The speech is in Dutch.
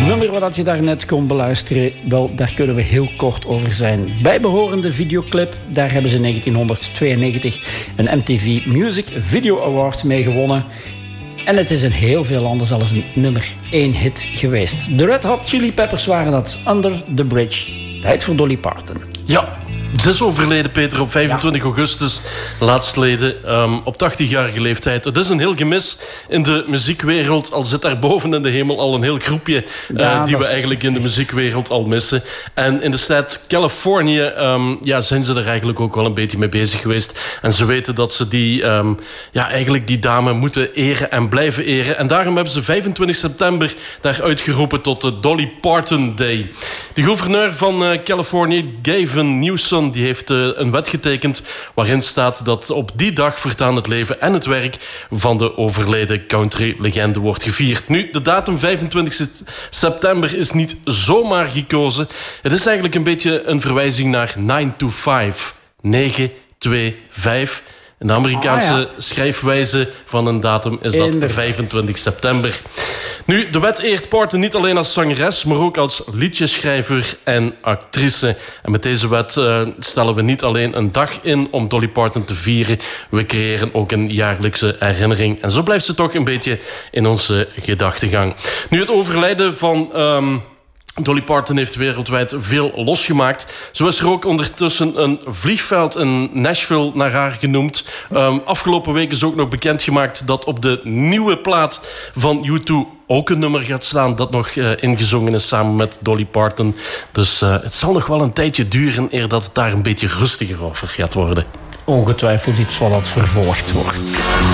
nummer wat je daarnet kon beluisteren, wel, daar kunnen we heel kort over zijn. Bijbehorende videoclip, daar hebben ze in 1992 een MTV Music Video Award mee gewonnen. En het is in heel veel landen zelfs een nummer 1 hit geweest. De Red Hot Chili Peppers waren dat, Under the Bridge. Tijd voor Dolly Parton. Ja, ze is overleden, Peter, op 25 augustus, laatstleden, op 80-jarige leeftijd. Het is een heel gemis in de muziekwereld. Al zit daar boven in de hemel al een heel groepje die we eigenlijk in de muziekwereld al missen. En in de staat Californië zijn ze er eigenlijk ook wel een beetje mee bezig geweest. En ze weten dat ze eigenlijk die dame moeten eren en blijven eren. En daarom hebben ze 25 september daar uitgeroepen tot de Dolly Parton Day. De gouverneur van Californië, Gavin Newsom, die heeft een wet getekend waarin staat dat op die dag voortaan het leven en het werk van de overleden country-legende wordt gevierd. Nu, de datum 25 september is niet zomaar gekozen. Het is eigenlijk een beetje een verwijzing naar 9 to 5. 9, 2, 5. En de Amerikaanse schrijfwijze van een datum is dat 25 september. Nu, de wet eert Parton niet alleen als zangeres, maar ook als liedjeschrijver en actrice. En met deze wet stellen we niet alleen een dag in om Dolly Parton te vieren. We creëren ook een jaarlijkse herinnering. En zo blijft ze toch een beetje in onze gedachtegang. Nu, het overlijden van Dolly Parton heeft wereldwijd veel losgemaakt. Zo is er ook ondertussen een vliegveld in Nashville naar haar genoemd. Afgelopen week is ook nog bekendgemaakt dat op de nieuwe plaat van U2 ook een nummer gaat staan dat nog ingezongen is samen met Dolly Parton. Dus het zal nog wel een tijdje duren eer dat het daar een beetje rustiger over gaat worden. Ongetwijfeld iets wat vervolgd wordt.